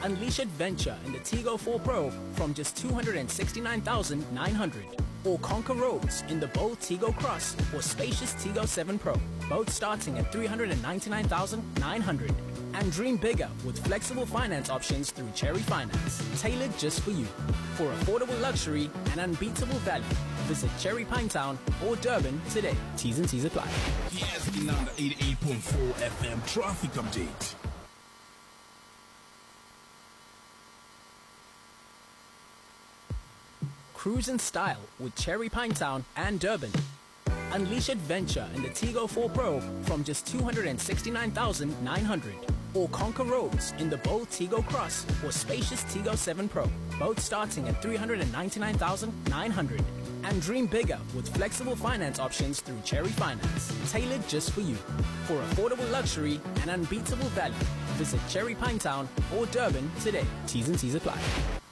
Unleash adventure in the Tigo 4 Pro from just 269,900. Or conquer roads in the bold Tigo Cross or spacious Tigo 7 Pro, both starting at 399,900. And dream bigger with flexible finance options through Cherry Finance, tailored just for you. For affordable luxury and unbeatable value, visit Cherry Pinetown or Durban today. T's and C's apply. Here's the number 88.4 FM traffic update. Cruise in style with Cherry Pinetown and Durban. Unleash adventure in the Tigo 4 Pro from just 269,900. Or conquer roads in the bold Tigo Cross or spacious Tigo 7 Pro, both starting at 399,900. And dream bigger with flexible finance options through Cherry Finance, tailored just for you. For affordable luxury and unbeatable value, visit Cherry Pinetown or Durban today. T's and C's apply.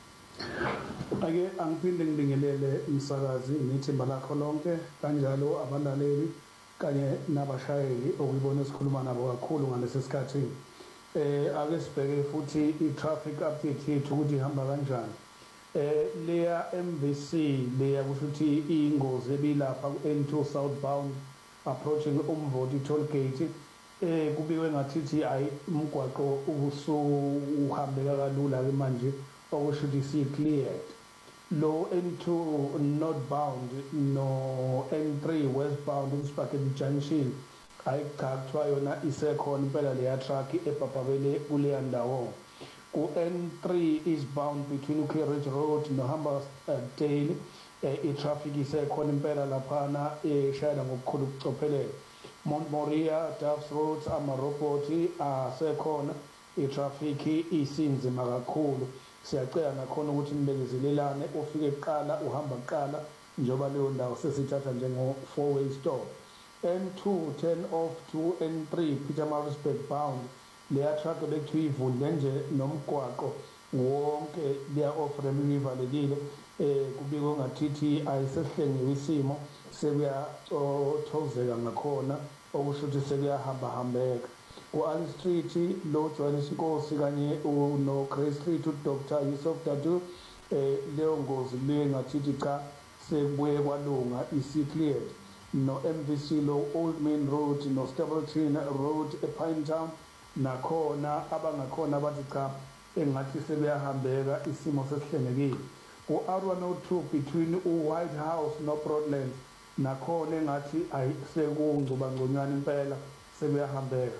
Ake angiphinde ngibingelele umsakazi nethemba lakho lonke kanjalo abalaleli kanye nabashayeli okuyibona esikhuluma nabo kakhulu ngalesi sikhathi ake sibheke futhi i-traffic update yethu ukuthi ihamba kanjani leya MVC leya kusho ukuthi ingozi ebilapha ku-N2 southbound approaching Umvoti toll gate kubikwe ngathi ayi umgwaqo uhambeka kalula ke manje okusho ukuthi si-cleared. Lo N2 northbound no N3 westbound uSpaghetti Junction ayikuthiwa yona isekhona impela leya truck ebhabhabele kuleya ndawo. Ku N3 eastbound between Carriage Road no Hammarsdale i-traffic isekhona impela laphana eshayela ngokukhulu ukucophelela. Mount Moriah, Duffs Road, amaroboti asekhona i-traffic isinzima kakhulu. Siyacela nakhona ukuthi nibekezelelane ufike kuqala uhamba kuqala njoba leyo ndawo sesithatha njengo four-way stop. N2 turn off to N3 Pietermaritzburg bound leya truck bekuthiwa ivunde nje nomgwaqo wonke leya off-ramp ivalekile kubikwe ngathi ayisehlengiwe isimo sekuyathozeka ngakhona okusho ukuthi sekuyahamba-hambeka. Ku-Ali Street lo Johannes Nkosi kanye no Grace Street uDr Yusuf Dadu leyo ngozi leyo ngathi cha sekubuye kwalunga isi-cleared. No MVC lo Old Main Road no Stapleton Road ePinetown nakhona abangakhona bathi cha engathi sebeyahambeka isimo sesihlengekile. U-R102 between uWhite House no Broadlands nakhona engathi sekungcubangconywana impela sebeyahambeka.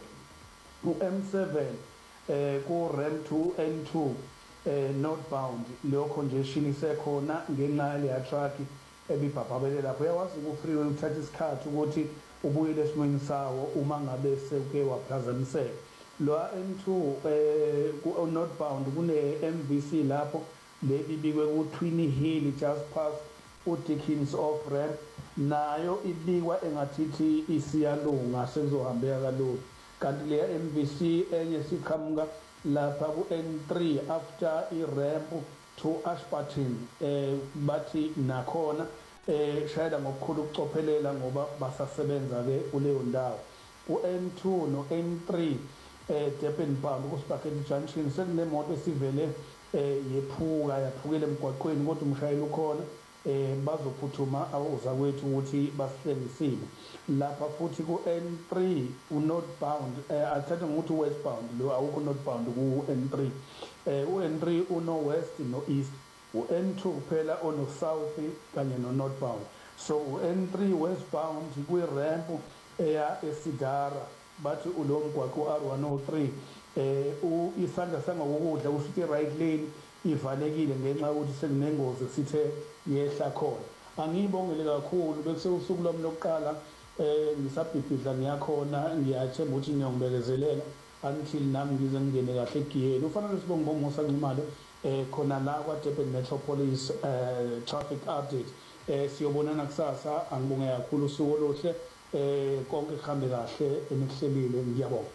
U-M7 ku-ramp to N2 northbound leyo congestion isekhona ngenxa leya truck ebibhabhabele lapho. Uyawazi ku-freeway uthatha isikhathi ukuthi ubuyele esimweni sawo uma ngabe sewuke waphazamiseka. Lo N2 ku-northbound kune-MVC lapho le ibikwe ku-Twin Hill just past u-Dickens off ramp nayo ibikwa engathithi isiyalunga sekuzohambeka kalula. Kanti leya MVC enye siqhamuka lapha ku-N3 after i-ramp to Ashburton bathi nakhona shayela ngokukhulu ukucophelela ngoba basasebenza ke kuleyo ndawo. U-N2 no N3 Durban bound ku-Spaghetti Junction sekunemoto esivele yaphukela emgwaqweni kodwa umshayeli ukhona bazophuthuma uzakwethu ukuthi basihlengisile. Lapha futhi ku-N3 u-northbound athatha ngokuthi westbound lo awukho northbound ku-N3 u-N3 uno-west no-east. U-N2 kuphela ono-south kanye no-northbound. So u-N3 westbound kwi-ramp eya eSidara bathi ulo mgwaqo u-R103 isandla sangokudla kushuthi i-right lane ivalekile ngenxa yokuthi sekunengozi sithe yehla khona. Angiyibongele kakhulu bekusewusuku lwami lokuqala ngisabhibhidla ngiyakhona ngiyathemba ukuthi ngiyongibekezelela until nami ngize ngingene kahle egiyeni. Ufanele sibonge uMusa Ncumalo khona la kwa-Durban Metropolis traffic update. Siyobonana kusasa. Angibonge kakhulu usuku oluhle konke kuhambe kahle enikuhlelile ngiyabonga.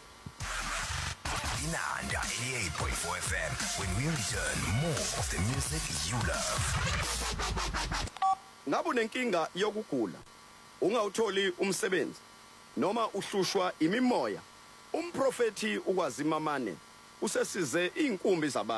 Inanda 88.4 FM. When we return, more of the music you love. Ngabe unenkinga yokugula, ungawutholi umsebenzi noma uhlushwa imimoya, umprofeti uKwazimamane usesize inkumbi zabantu.